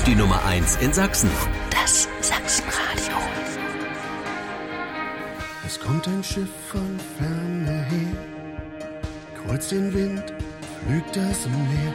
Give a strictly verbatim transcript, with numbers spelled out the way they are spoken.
Die Nummer eins in Sachsen. Das Sachsenradio. Es kommt ein Schiff von ferne her, kreuzt den Wind, pflügt das Meer.